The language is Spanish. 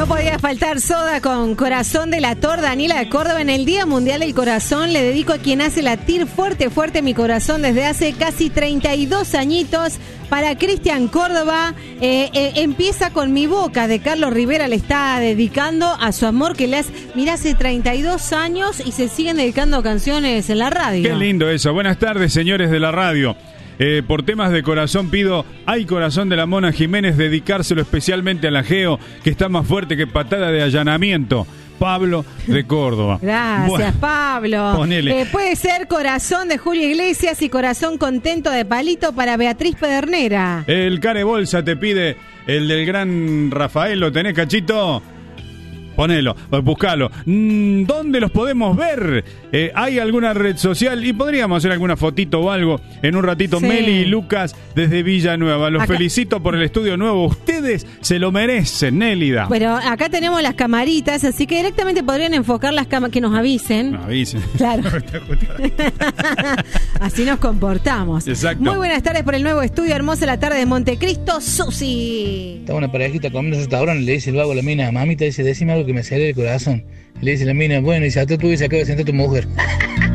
No podía faltar Soda con Corazón Delator. Daniela de Córdoba, en el Día Mundial del Corazón le dedico a quien hace latir fuerte, fuerte mi corazón desde hace casi 32 añitos. Para Cristian Córdoba, empieza con Mi Boca de Carlos Rivera, le está dedicando a su amor que le hace, mira, hace 32 años y se siguen dedicando canciones en la radio. Qué lindo eso. Buenas tardes, señores de la radio. Por temas de corazón pido Ay Corazón de la Mona Jiménez, dedicárselo especialmente a la Geo, que está más fuerte que patada de allanamiento. Pablo de Córdoba. Gracias, bueno, Pablo. Puede ser Corazón de Julio Iglesias y Corazón Contento de Palito para Beatriz Pedernera. El Care Bolsa te pide el del gran Rafael. ¿Lo tenés, Cachito? Ponelo, buscalo. ¿Dónde los podemos ver? ¿Hay alguna red social? Y podríamos hacer alguna fotito o algo en un ratito. Sí. Meli y Lucas desde Villanueva. Los felicito por el estudio nuevo. Ustedes se lo merecen, Nélida. Bueno, acá tenemos las camaritas, así que directamente podrían enfocar las cámaras, que nos avisen. Nos avisen. Claro. Así nos comportamos. Exacto. Muy buenas tardes por el nuevo estudio. Hermosa la tarde de Montecristo. Susi. Está una parejita comiendo restaurante, le dice el vago a la mina, mamita, dice, decime algo que me sale el corazón. Y le dice la mina, bueno, y si a tú dice, acaba de sentar tu mujer.